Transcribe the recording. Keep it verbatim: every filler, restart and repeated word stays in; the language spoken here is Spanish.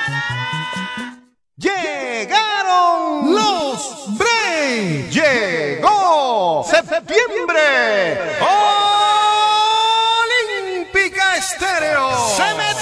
Llegaron los Breaks. Llegó septiembre. Olímpica Estéreo. Se me